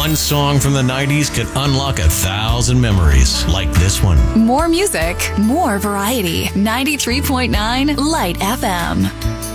One song from the 90s can unlock 1,000 memories like this one. More music, more variety. 93.9 Light FM.